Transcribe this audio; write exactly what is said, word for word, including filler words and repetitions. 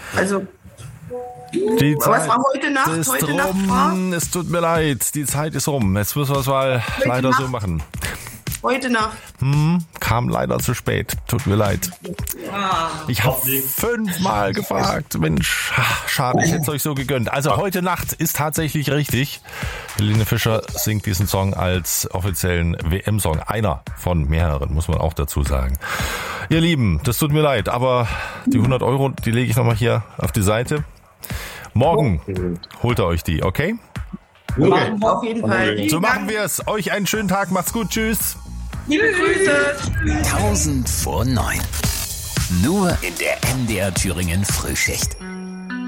Also, Die Zeit was war heute Nacht? ist Heute rum. Nacht war? Es tut mir leid, die Zeit ist rum. Jetzt müssen wir es mal leider Nacht. so machen. Heute Nacht. Hm, kam leider zu spät. Tut mir leid. Ich habe fünfmal gefragt. Mensch, schade, ich hätte es euch so gegönnt. Also heute Nacht ist tatsächlich richtig. Helene Fischer singt diesen Song als offiziellen W M-Song. Einer von mehreren, muss man auch dazu sagen. Ihr Lieben, das tut mir leid, aber die hundert Euro, die lege ich nochmal hier auf die Seite. Morgen holt ihr euch die, okay? Okay. Auf jeden Fall. So machen wir es. Euch einen schönen Tag. Macht's gut. Tschüss. Liebe Grüße. tausend vor neun. Nur in der M D R Thüringen Frühschicht.